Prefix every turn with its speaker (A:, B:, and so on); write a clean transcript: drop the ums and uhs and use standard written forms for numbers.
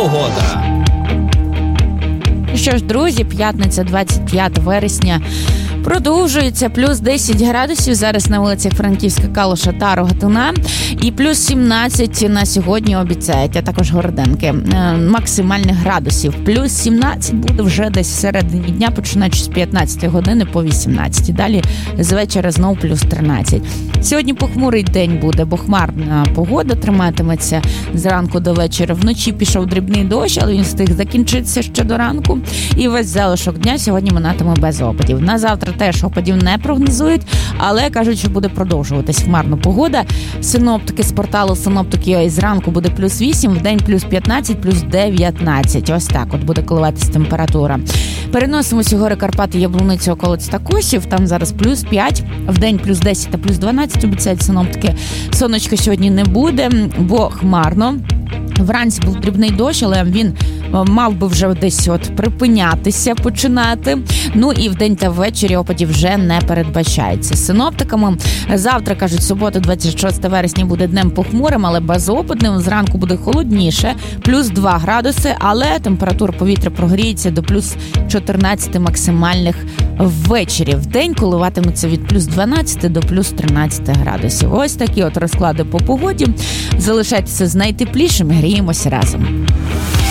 A: погода.
B: Що ж, друзі, п'ятниця, 25 вересня. Продовжується плюс 10 градусів зараз на вулицях Франківська, Калуша та Рогатина. І плюс 17 на сьогодні обіцяють, а також Городенки. Максимальних градусів. Плюс 17 буде вже десь всередині дня, починаючи з 15 години по 18. Далі з вечора знов плюс 13. Сьогодні похмурий день буде, бо хмарна погода триматиметься зранку до вечора. Вночі пішов дрібний дощ, але він встиг закінчитися ще до ранку. І весь залишок дня сьогодні минатиме без опадів. На завтра теж опадів не прогнозують, але кажуть, що буде продовжуватись хмарна погода. Синоптики з порталу Синоптики зранку буде плюс 8, вдень плюс 15, плюс 19. Ось так от буде коливатись температура. Переносимося у гори Карпати, Яблуницю, околиць та Косів. Там зараз плюс 5, вдень плюс 10 та плюс 12, обіцяють синоптики. Сонечка сьогодні не буде, бо хмарно. Вранці був дрібний дощ, але він мав би вже десь припинятися, починати. Ну і вдень та ввечері опадів вже не передбачається. Синоптиками завтра, кажуть, субота, 26 вересня, буде днем похмурим, але безопадним. Зранку буде холодніше, плюс 2 градуси, але температура повітря прогріється до плюс 14 максимальних ввечері. Вдень коливатиметься від плюс 12 до плюс 13 градусів. Ось такі от розклади по погоді. Залишайтеся з найтеплішими, гріємося разом.